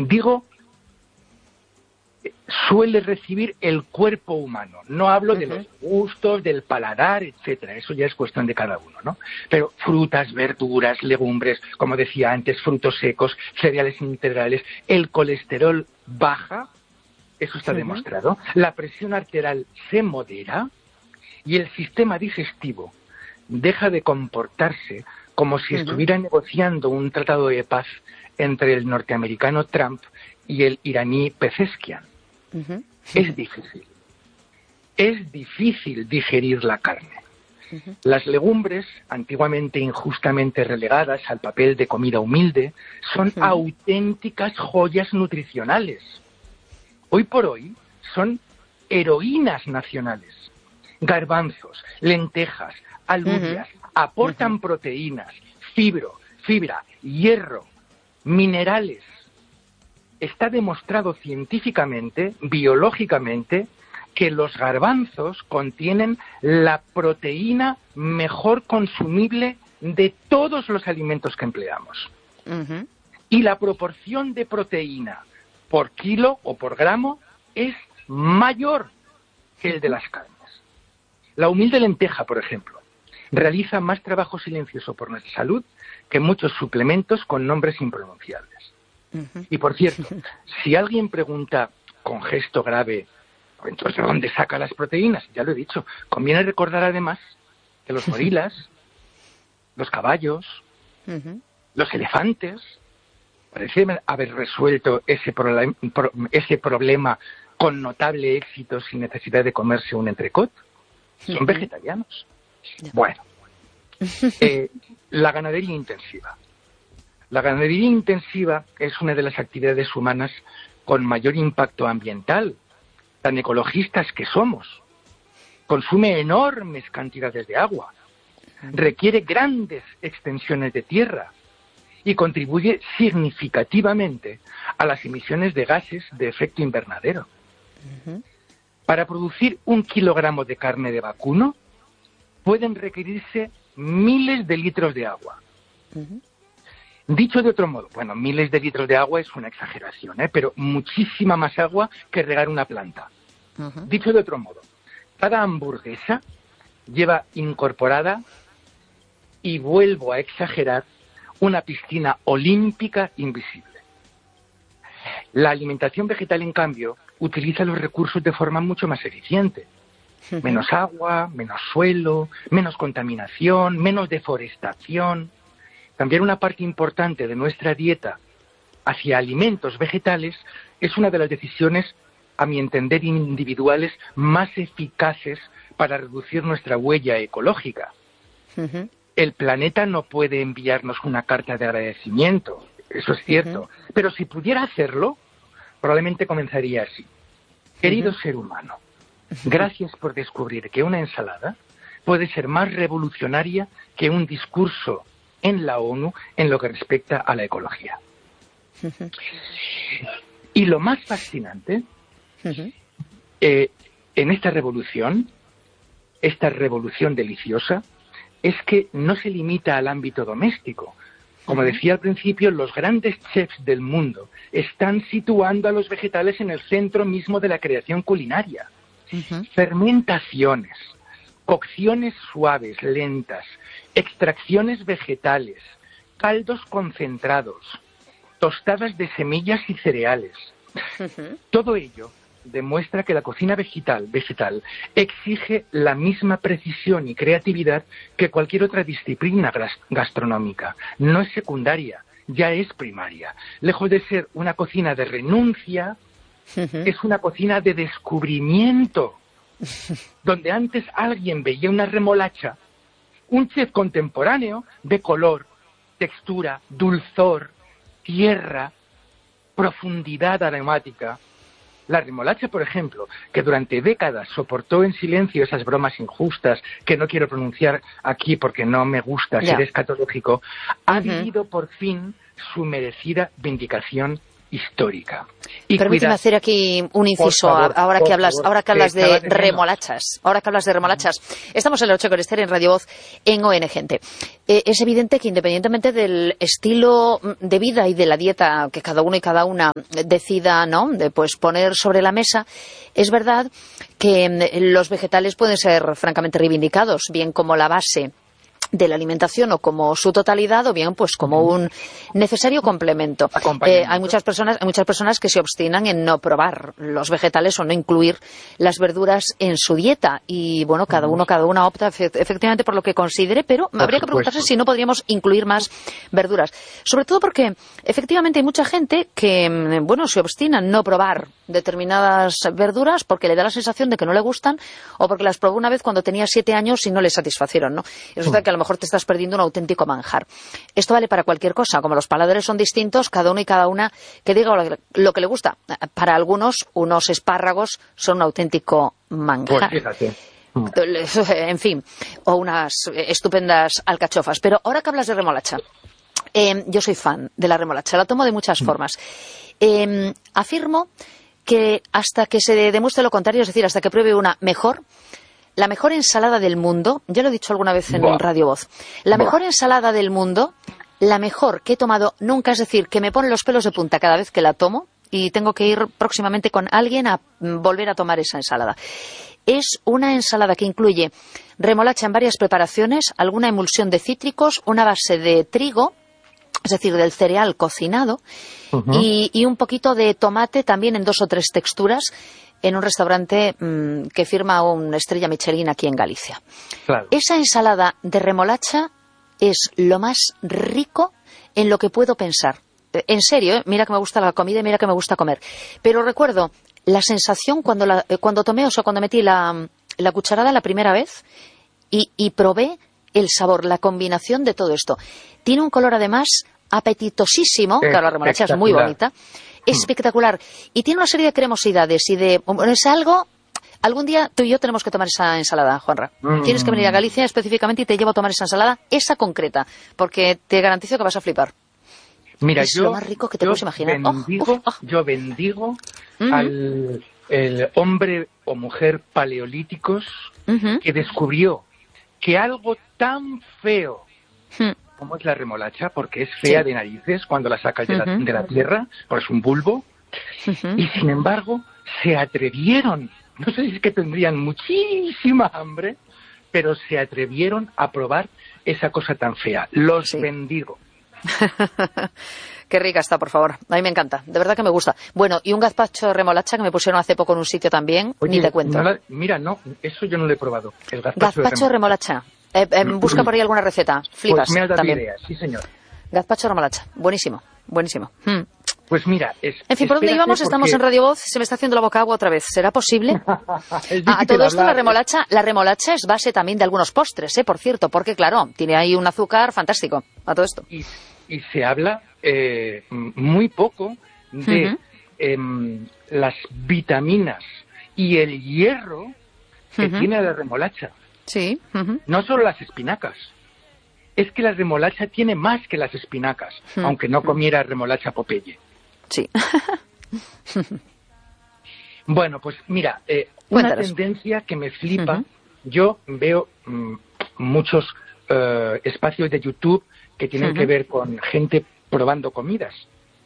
Digo, suele recibir el cuerpo humano. No hablo de los gustos, del paladar, etcétera. Eso ya es cuestión de cada uno, ¿no? Pero frutas, verduras, legumbres, como decía antes, frutos secos, cereales integrales, el colesterol baja, eso está demostrado. La presión arterial se modera y el sistema digestivo deja de comportarse como si estuviera negociando un tratado de paz entre el norteamericano Trump y el iraní Pezeshkian. Es difícil digerir la carne. Las legumbres, antiguamente injustamente relegadas al papel de comida humilde, son auténticas joyas nutricionales. Hoy por hoy son heroínas nacionales. Garbanzos, lentejas, alubias, aportan proteínas, fibra, hierro, minerales. Está demostrado científicamente, biológicamente, que los garbanzos contienen la proteína mejor consumible de todos los alimentos que empleamos. Y la proporción de proteína por kilo o por gramo es mayor que el de las carnes. La humilde lenteja, por ejemplo, realiza más trabajo silencioso por nuestra salud que muchos suplementos con nombres impronunciables. Y por cierto, si alguien pregunta con gesto grave, entonces, ¿de dónde saca las proteínas? Ya lo he dicho. Conviene recordar además que los gorilas, los caballos, los elefantes, parecen haber resuelto ese problema con notable éxito sin necesidad de comerse un entrecot. Son vegetarianos. Bueno, la ganadería intensiva. La ganadería intensiva es una de las actividades humanas con mayor impacto ambiental, tan ecologistas que somos. Consume enormes cantidades de agua, requiere grandes extensiones de tierra y contribuye significativamente a las emisiones de gases de efecto invernadero. Para producir 1 kilogramo de carne de vacuno pueden requerirse miles de litros de agua. Dicho de otro modo, bueno, miles de litros de agua es una exageración, pero muchísima más agua que regar una planta. Dicho de otro modo, cada hamburguesa lleva incorporada, y vuelvo a exagerar, una piscina olímpica invisible. La alimentación vegetal, en cambio, utiliza los recursos de forma mucho más eficiente. Menos agua, menos suelo, menos contaminación, menos deforestación. Cambiar una parte importante de nuestra dieta hacia alimentos vegetales es una de las decisiones, a mi entender, individuales más eficaces para reducir nuestra huella ecológica. El planeta no puede enviarnos una carta de agradecimiento, eso es cierto, pero si pudiera hacerlo, probablemente comenzaría así. Querido ser humano, gracias por descubrir que una ensalada puede ser más revolucionaria que un discurso en la ONU en lo que respecta a la ecología. Y lo más fascinante, en esta revolución deliciosa, es que no se limita al ámbito doméstico. Como decía al principio, los grandes chefs del mundo están situando a los vegetales en el centro mismo de la creación culinaria. Fermentaciones, cocciones suaves, lentas, extracciones vegetales, caldos concentrados, tostadas de semillas y cereales. Todo ello demuestra que la cocina vegetal exige la misma precisión y creatividad que cualquier otra disciplina gastronómica. No es secundaria, ya es primaria. Lejos de ser una cocina de renuncia, es una cocina de descubrimiento. Donde antes alguien veía una remolacha, un chef contemporáneo ve color, textura, dulzor, tierra, profundidad aromática. La remolacha, por ejemplo, que durante décadas soportó en silencio esas bromas injustas que no quiero pronunciar aquí porque no me gusta ser escatológico, ha vivido por fin su merecida vindicación histórica. Y permíteme hacer aquí un inciso, ahora que hablas de remolachas. Estamos en la 8 con Esther en Radio Voz en ON Gente. Es evidente que independientemente del estilo de vida y de la dieta que cada uno y cada una decida, ¿no?, de pues poner sobre la mesa, es verdad que los vegetales pueden ser francamente reivindicados, bien como la base de la alimentación o como su totalidad, o bien pues como un necesario complemento. Hay muchas personas que se obstinan en no probar los vegetales o no incluir las verduras en su dieta, y bueno, cada una opta efectivamente por lo que considere, pero habría que preguntarse si no podríamos incluir más verduras, sobre todo porque efectivamente hay mucha gente que bueno, se obstina en no probar determinadas verduras porque le da la sensación de que no le gustan, o porque las probó una vez cuando tenía 7 años y no le satisfacieron, ¿no? Y resulta que a lo mejor te estás perdiendo un auténtico manjar. Esto vale para cualquier cosa. Como los paladares son distintos, cada uno y cada una que diga lo que le gusta. Para algunos, unos espárragos son un auténtico manjar. Pues fíjate. En fin, o unas estupendas alcachofas. Pero ahora que hablas de remolacha, yo soy fan de la remolacha. La tomo de muchas formas. Afirmo que hasta que se demuestre lo contrario, es decir, hasta que pruebe una mejor, la mejor ensalada del mundo, ya lo he dicho alguna vez en Radio Voz, la mejor ensalada del mundo, la mejor que he tomado nunca, es decir, que me pone los pelos de punta cada vez que la tomo, y tengo que ir próximamente con alguien a volver a tomar esa ensalada. Es una ensalada que incluye remolacha en varias preparaciones, alguna emulsión de cítricos, una base de trigo, es decir, del cereal cocinado, y un poquito de tomate también en 2 o 3 texturas, en un restaurante que firma una estrella Michelin aquí en Galicia. Claro. Esa ensalada de remolacha es lo más rico en lo que puedo pensar. En serio, mira que me gusta la comida y mira que me gusta comer. Pero recuerdo la sensación cuando tomé, o sea, cuando metí la cucharada la primera vez y probé el sabor, la combinación de todo esto. Tiene un color además apetitosísimo, claro, la remolacha es muy bonita, espectacular, y tiene una serie de cremosidades y de... Bueno, es algo... Algún día tú y yo tenemos que tomar esa ensalada, Juanra. Tienes que venir a Galicia específicamente y te llevo a tomar esa ensalada, esa concreta, porque te garantizo que vas a flipar. Mira, es lo más rico que te puedes imaginar. Yo bendigo al el hombre o mujer paleolíticos que descubrió que algo tan feo como es la remolacha, porque es fea de narices cuando la sacas de la tierra, porque es un bulbo, y sin embargo se atrevieron, no sé si es que tendrían muchísima hambre, pero se atrevieron a probar esa cosa tan fea. Los bendigo. Qué rica está, por favor. A mí me encanta, de verdad que me gusta. Bueno, y un gazpacho de remolacha que me pusieron hace poco en un sitio también. Oye, ni te cuento. Mira, no, eso yo no lo he probado. El gazpacho de remolacha. Busca por ahí alguna receta. Flipas. Pues me has dado también. ideas, sí señor. Gazpacho de remolacha. Buenísimo, buenísimo. Pues mira, en fin, ¿por dónde íbamos? Porque... Estamos en Radio Voz, se me está haciendo la boca agua otra vez. ¿Será posible? A todo esto la remolacha es base también de algunos postres, por cierto, porque claro, tiene ahí un azúcar fantástico a todo esto. Y se habla muy poco de las vitaminas y el hierro que tiene la remolacha. Sí. No solo las espinacas. Es que la remolacha tiene más que las espinacas, aunque no comiera remolacha Popeye. Sí. Bueno, pues mira, una tendencia que me flipa, yo veo muchos espacios de YouTube que tienen que ver con gente probando comidas.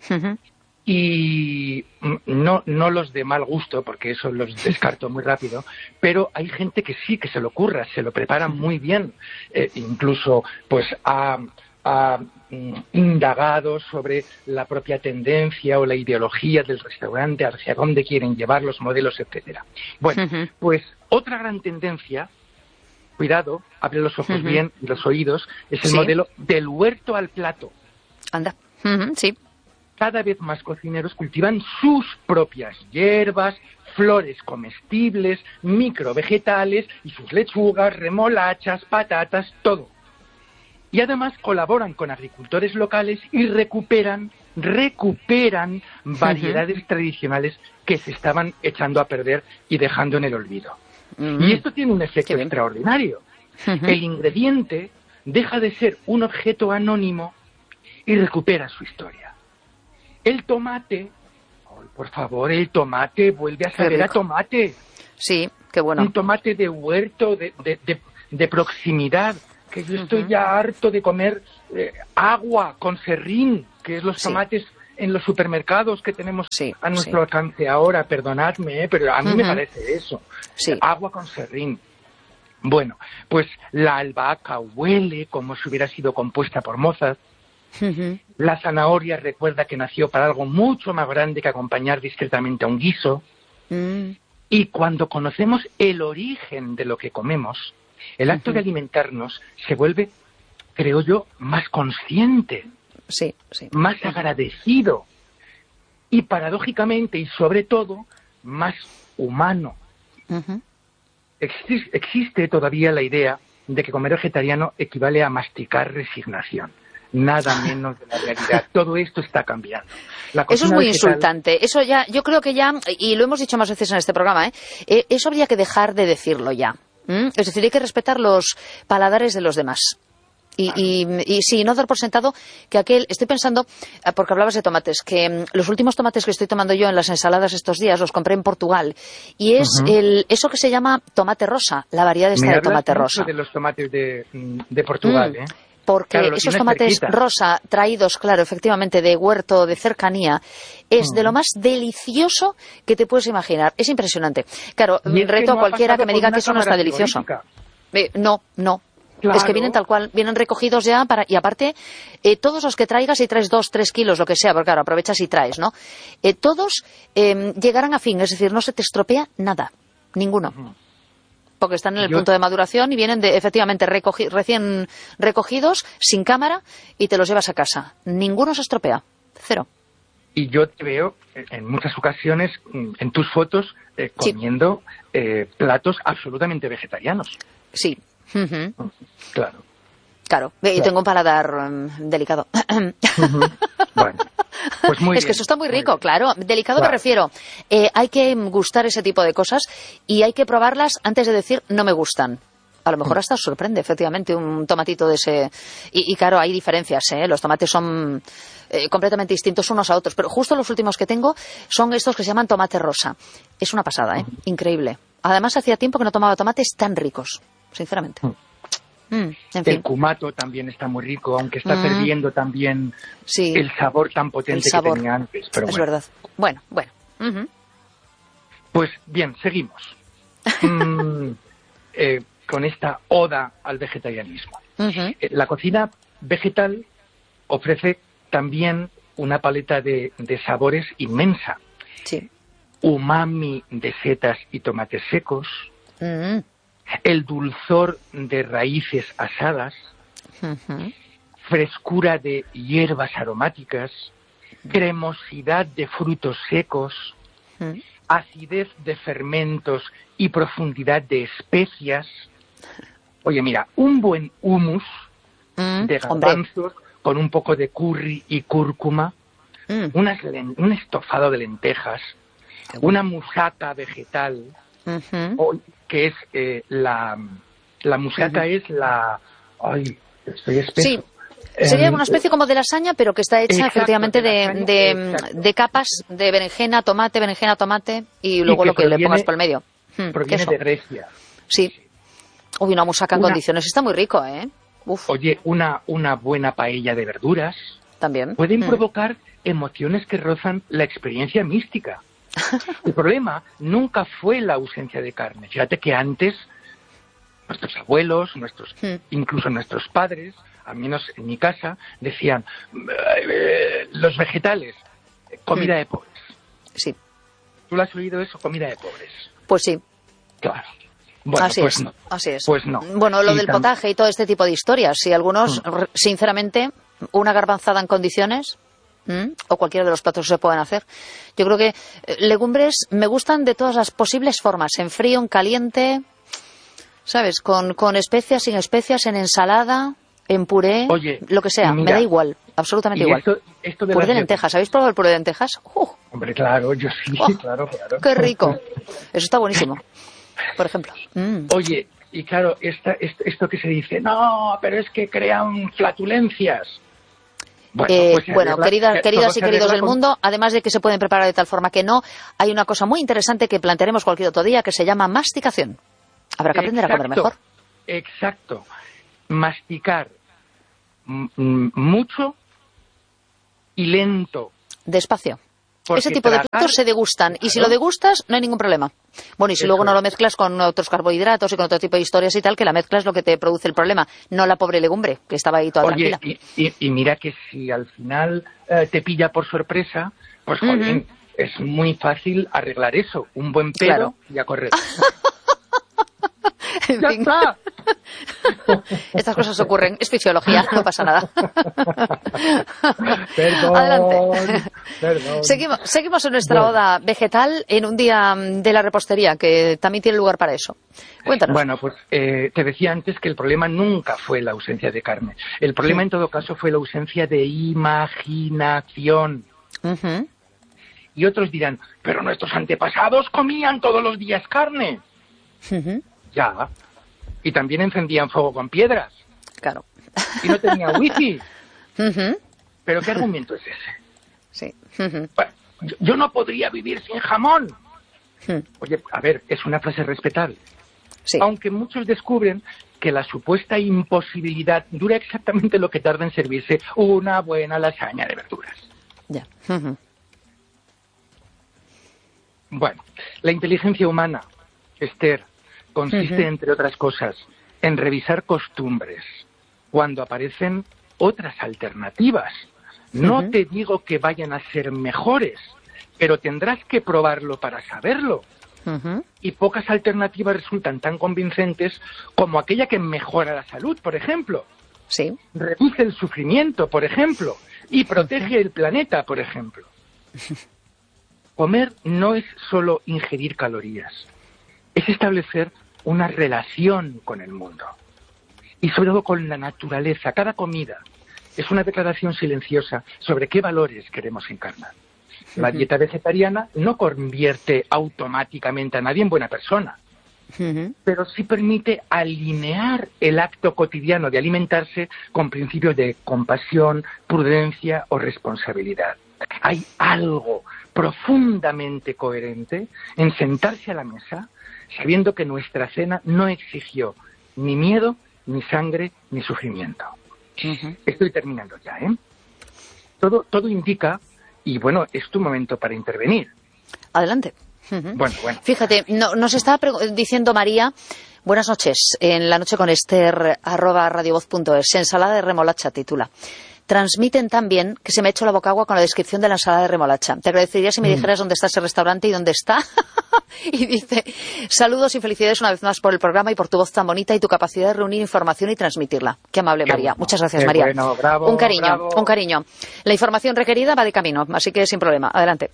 Y no los de mal gusto, porque eso los descarto muy rápido, pero hay gente que sí, que se lo curra, se lo prepara muy bien. Incluso pues ha indagado sobre la propia tendencia o la ideología del restaurante, hacia dónde quieren llevar los modelos, etcétera. Bueno, pues otra gran tendencia, cuidado, abre los ojos bien y los oídos, es el modelo del huerto al plato. Anda, sí. Cada vez más cocineros cultivan sus propias hierbas, flores comestibles, microvegetales y sus lechugas, remolachas, patatas, todo. Y además colaboran con agricultores locales y recuperan variedades tradicionales que se estaban echando a perder y dejando en el olvido. Y esto tiene un efecto extraordinario. El ingrediente deja de ser un objeto anónimo y recupera su historia. El tomate Por favor, el tomate, vuelve a saber a tomate. Sí, qué bueno. Un tomate de huerto, de proximidad, que yo estoy ya harto de comer agua con serrín, que es los tomates en los supermercados que tenemos a nuestro alcance ahora. Perdonadme, pero a mí me parece eso. Agua con serrín. Bueno, pues la albahaca huele como si hubiera sido compuesta por Mozart. La zanahoria recuerda que nació para algo mucho más grande que acompañar discretamente a un guiso. Y cuando conocemos el origen de lo que comemos, el acto de alimentarnos se vuelve, creo yo, más consciente, más agradecido y paradójicamente y sobre todo más humano. Existe todavía la idea de que comer vegetariano equivale a masticar resignación. Nada menos de la realidad. Todo esto está cambiando. Eso es muy insultante. Eso ya, yo creo que ya, y lo hemos dicho más veces en este programa, eso habría que dejar de decirlo ya. Es decir, hay que respetar los paladares de los demás. Y sí, no dar por sentado que estoy pensando, porque hablabas de tomates, que los últimos tomates que estoy tomando yo en las ensaladas estos días los compré en Portugal, y es eso que se llama tomate rosa, la variedad esta de tomate rosa. De los tomates de Portugal, Porque claro, esos tomates rosa traídos, claro, efectivamente, de huerto, de cercanía, es de lo más delicioso que te puedes imaginar. Es impresionante. Claro, reto a cualquiera que me diga que eso no está delicioso. No. Claro. Es que vienen tal cual, vienen recogidos ya y aparte, todos los que traigas, si traes 2-3 kilos, lo que sea, porque claro, aprovechas y traes, ¿no? Todos llegarán a fin, es decir, no se te estropea nada, ninguno. Porque están en el punto de maduración y vienen efectivamente recién recogidos, sin cámara, y te los llevas a casa. Ninguno se estropea, cero. Y yo te veo en muchas ocasiones en tus fotos comiendo platos absolutamente vegetarianos. Sí. Claro. Y tengo un paladar delicado. Bueno, pues muy bien. Es que eso está muy rico, claro. Delicado me refiero. Hay que gustar ese tipo de cosas y hay que probarlas antes de decir no me gustan. A lo mejor hasta os sorprende, efectivamente, un tomatito de ese. Y claro, hay diferencias, Los tomates son completamente distintos unos a otros. Pero justo los últimos que tengo son estos que se llaman tomate rosa. Es una pasada, Increíble. Además, hacía tiempo que no tomaba tomates tan ricos, sinceramente. En fin. El cumato también está muy rico, aunque está perdiendo también el sabor tan potente que tenía antes. Pero es verdad. Bueno. Pues bien, seguimos con esta oda al vegetarianismo. La cocina vegetal ofrece también una paleta de sabores inmensa. Sí. Umami de setas y tomates secos, el dulzor de raíces asadas, frescura de hierbas aromáticas, cremosidad de frutos secos, acidez de fermentos y profundidad de especias. Oye, mira, un buen hummus de garbanzos con un poco de curry y cúrcuma, un estofado de lentejas, una musaca vegetal, que es la musaca es la... Ay, estoy espeso. Sí, sería una especie como de lasaña, pero que está hecha efectivamente de capas de berenjena, tomate, y luego lo que le pongas por el medio. Proviene de Grecia. Sí. Uy, una musaca en condiciones. Está muy rico, Uf. Oye, una buena paella de verduras también pueden provocar emociones que rozan la experiencia mística. El problema nunca fue la ausencia de carne. Fíjate que antes nuestros abuelos, incluso nuestros padres, al menos en mi casa, decían los vegetales, comida de pobres. Sí. ¿Tú lo has oído eso? Comida de pobres. Pues sí. Claro. Bueno, así pues es, no. Así es. Pues no. Bueno, lo del potaje y todo este tipo de historias. Si algunos, sinceramente, una garbanzada en condiciones, o cualquiera de los platos que se pueden hacer. Yo creo que legumbres me gustan de todas las posibles formas. En frío, en caliente, ¿sabes? Con especias, sin especias, en ensalada, en puré, oye, lo que sea. Me da igual, absolutamente igual. Esto de puré de lentejas. ¿Habéis probado el puré de lentejas? Hombre, claro, yo sí, claro. ¡Qué rico! Eso está buenísimo, por ejemplo. Oye, y claro, esto que se dice, no, pero es que crean flatulencias. Queridas y queridos del mundo, además de que se pueden preparar de tal forma que no, hay una cosa muy interesante que plantearemos cualquier otro día que se llama masticación. Habrá que aprender a comer mejor. Exacto. Masticar mucho y lento. Despacio. Ese tipo de platos se degustan. Claro. Y si lo degustas, no hay ningún problema. Bueno, y si luego no lo mezclas con otros carbohidratos y con otro tipo de historias y tal, que la mezcla es lo que te produce el problema, no la pobre legumbre, que estaba ahí toda tranquila. Y mira que si al final te pilla por sorpresa, pues joder, es muy fácil arreglar eso. Un buen pedo y a correr. ¡Ya está! Estas cosas ocurren, es fisiología, no pasa nada. Perdón, adelante. Perdón. Seguimos en nuestra oda vegetal en un día de la repostería, que también tiene lugar para eso. Cuéntanos. Bueno, pues te decía antes que el problema nunca fue la ausencia de carne. El problema en todo caso fue la ausencia de imaginación. Y otros dirán, pero nuestros antepasados comían todos los días carne. Ya. Y también encendían fuego con piedras. Claro. Y no tenían wifi. ¿Pero qué argumento es ese? Sí. Bueno, yo no podría vivir sin jamón. Oye, a ver, es una frase respetable. Sí. Aunque muchos descubren que la supuesta imposibilidad dura exactamente lo que tarda en servirse una buena lasaña de verduras. Ya. Bueno, la inteligencia humana, Esther, consiste, entre otras cosas, en revisar costumbres cuando aparecen otras alternativas. No te digo que vayan a ser mejores, pero tendrás que probarlo para saberlo. Y pocas alternativas resultan tan convincentes como aquella que mejora la salud, por ejemplo. Sí. Reduce el sufrimiento, por ejemplo, y protege el planeta, por ejemplo. Comer no es solo ingerir calorías, es establecer una relación con el mundo y sobre todo con la naturaleza. Cada comida es una declaración silenciosa sobre qué valores queremos encarnar. La dieta vegetariana no convierte automáticamente a nadie en buena persona, pero sí permite alinear el acto cotidiano de alimentarse con principios de compasión, prudencia o responsabilidad. Hay algo profundamente coherente en sentarse a la mesa sabiendo que nuestra cena no exigió ni miedo, ni sangre, ni sufrimiento. Estoy terminando ya, ¿eh? Todo indica, y bueno, es tu momento para intervenir. Adelante. Bueno. Fíjate, nos está diciendo María, buenas noches, en La Noche con Esther, @radiovoz.es, ensalada de remolacha titula. Transmiten tan bien que se me ha hecho la boca agua con la descripción de la ensalada de remolacha. Te agradecería si me dijeras dónde está ese restaurante y dónde está. Y dice, saludos y felicidades una vez más por el programa y por tu voz tan bonita y tu capacidad de reunir información y transmitirla. Qué amable, María. Muchas gracias, María. Bueno, bravo, un cariño, bravo. Un cariño. La información requerida va de camino, así que sin problema. Adelante.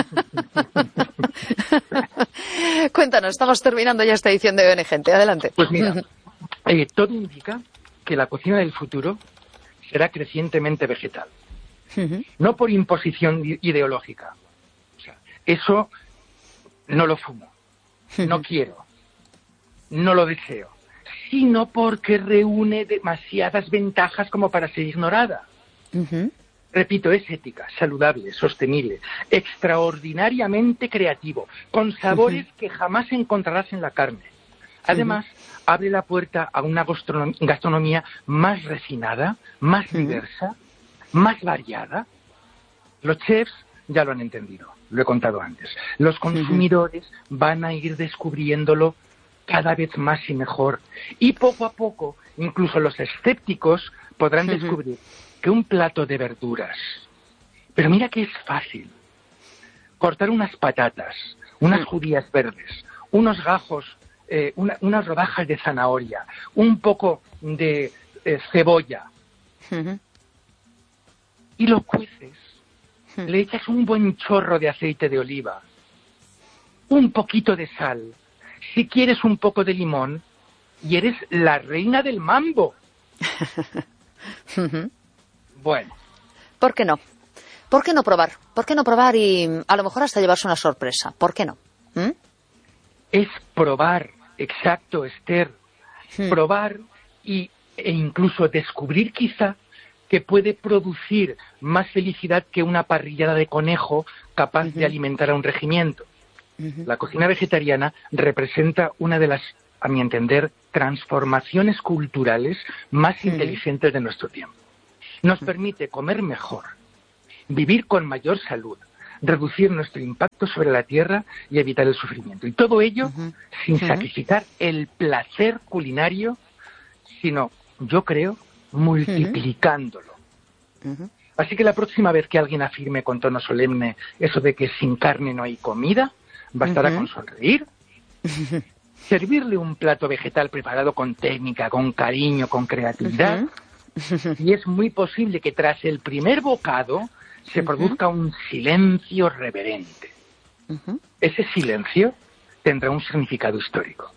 Cuéntanos, estamos terminando ya esta edición de ON Gente. Adelante. Pues mira, todo indica que la cocina del futuro será crecientemente vegetal. No por imposición ideológica. O sea, eso no lo fumo, no quiero, no lo deseo, sino porque reúne demasiadas ventajas como para ser ignorada. Repito, es ética, saludable, sostenible, extraordinariamente creativo, con sabores que jamás encontrarás en la carne. Además, abre la puerta a una gastronomía más refinada, más diversa, más variada. Los chefs ya lo han entendido, lo he contado antes. Los consumidores van a ir descubriéndolo cada vez más y mejor. Y poco a poco, incluso los escépticos podrán descubrir que un plato de verduras, pero mira que es fácil, cortar unas patatas, unas judías verdes, unos gajos, unas rodajas de zanahoria, un poco de cebolla, y lo cueces, le echas un buen chorro de aceite de oliva, un poquito de sal, si quieres un poco de limón, y eres la reina del mambo. Bueno. ¿Por qué no? ¿Por qué no probar? ¿Por qué no probar y a lo mejor hasta llevarse una sorpresa? ¿Por qué no? Es probar, exacto, Esther. Probar e incluso descubrir quizá que puede producir más felicidad que una parrillada de conejo capaz de alimentar a un regimiento. La cocina vegetariana representa una de las, a mi entender, transformaciones culturales más inteligentes de nuestro tiempo. Nos permite comer mejor, vivir con mayor salud, reducir nuestro impacto sobre la tierra y evitar el sufrimiento. Y todo ello sin sacrificar el placer culinario, sino, yo creo, multiplicándolo. Así que la próxima vez que alguien afirme con tono solemne eso de que sin carne no hay comida, bastará con sonreír, servirle un plato vegetal preparado con técnica, con cariño, con creatividad, y es muy posible que tras el primer bocado se produzca un silencio reverente. Ese silencio tendrá un significado histórico.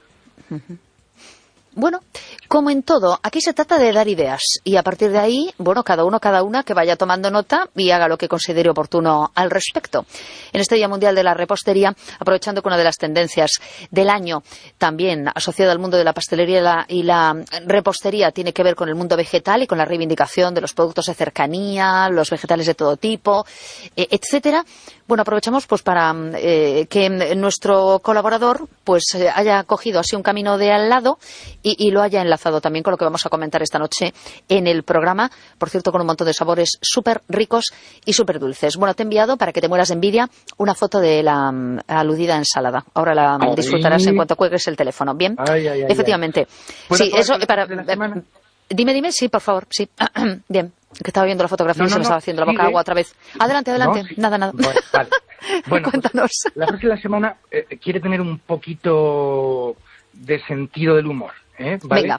Bueno, como en todo, aquí se trata de dar ideas y a partir de ahí, bueno, cada una que vaya tomando nota y haga lo que considere oportuno al respecto. En este Día Mundial de la Repostería, aprovechando que una de las tendencias del año también asociada al mundo de la pastelería y la repostería tiene que ver con el mundo vegetal y con la reivindicación de los productos de cercanía, los vegetales de todo tipo, etcétera. Bueno, aprovechamos pues para que nuestro colaborador pues haya cogido así un camino de al lado y lo haya enlazado también con lo que vamos a comentar esta noche en el programa, por cierto, con un montón de sabores súper ricos y súper dulces. Bueno, te he enviado, para que te mueras de envidia, una foto de la aludida ensalada. Ahora la disfrutarás en cuanto cuelgues el teléfono. ¿Bien? Efectivamente. Sí, eso para... Dime, sí, por favor, sí. Bien, que estaba viendo la fotografía y se me estaba haciendo la boca agua otra vez. Adelante. No, sí. Nada. Bueno, vale. Bueno, cuéntanos. Pues, la próxima semana quiere tener un poquito de sentido del humor, ¿vale? Venga.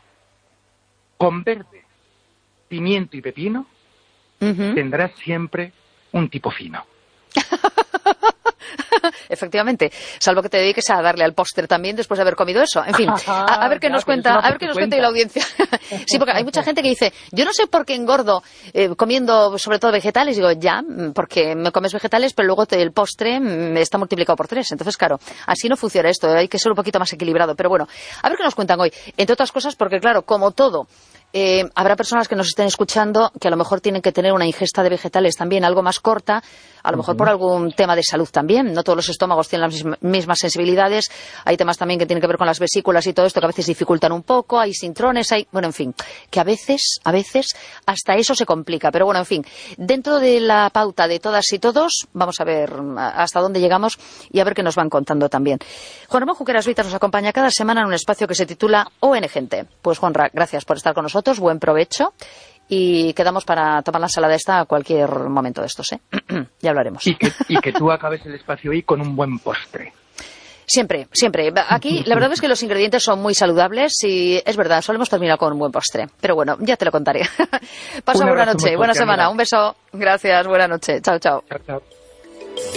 Con verde, pimiento y pepino tendrás siempre un tipo fino. Efectivamente, salvo que te dediques a darle al póster también después de haber comido eso. En fin, a ver qué nos cuenta, la audiencia. Sí, porque hay mucha gente que dice, yo no sé por qué engordo comiendo sobre todo vegetales. Digo, ya, porque me comes vegetales, pero luego el postre está multiplicado por 3. Entonces, claro, así no funciona esto, hay que ser un poquito más equilibrado. Pero bueno, a ver qué nos cuentan hoy. Entre otras cosas, porque claro, como todo, habrá personas que nos estén escuchando que a lo mejor tienen que tener una ingesta de vegetales también algo más corta, a lo mejor por algún tema de salud también. No todos los estómagos tienen las mismas sensibilidades. Hay temas también que tienen que ver con las vesículas y todo esto que a veces dificultan un poco. Hay sintrones, bueno, en fin, que a veces hasta eso se complica. Pero bueno, en fin, dentro de la pauta de todas y todos, vamos a ver hasta dónde llegamos y a ver qué nos van contando también. Juan Ramón Junqueras Vitas nos acompaña cada semana en un espacio que se titula ON Gente. Pues Juanra, gracias por estar con nosotros, buen provecho. Y quedamos para tomar la ensalada esta a cualquier momento de estos, Ya hablaremos. Y que tú acabes el espacio hoy con un buen postre. Siempre. Aquí la verdad es que los ingredientes son muy saludables y es verdad, solemos terminar con un buen postre. Pero bueno, ya te lo contaré. Pasa buena noche, buena semana. Un beso. Gracias, buena noche. Chao. Chao.